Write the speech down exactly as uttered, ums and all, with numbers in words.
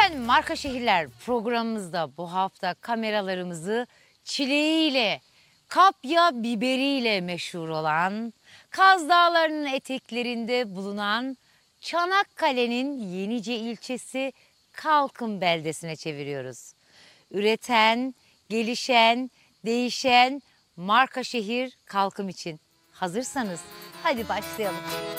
Efendim Marka Şehirler programımızda bu hafta kameralarımızı çileğiyle, kapya biberiyle meşhur olan, Kaz Dağları'nın eteklerinde bulunan Çanakkale'nin Yenice ilçesi Kalkın beldesine çeviriyoruz. Üreten, gelişen, değişen marka şehir Kalkım için. Hazırsanız hadi başlayalım.